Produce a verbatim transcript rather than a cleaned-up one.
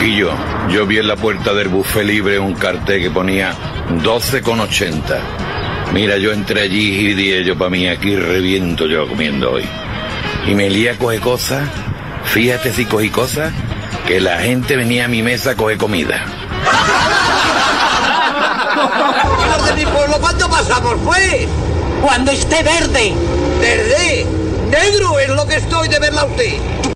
Quillo, yo vi en la puerta del buffet libre un cartel que ponía doce con ochenta. Mira, yo entré allí y dije yo, para mí, aquí reviento yo comiendo hoy. Y me lié a coger cosas, fíjate si cogí cosas, que la gente venía a mi mesa a coger comida. ¿Los de mi pueblo cuándo pasamos, pues? Cuando esté verde. ¿Verde? Negro es lo que estoy de verla a usted.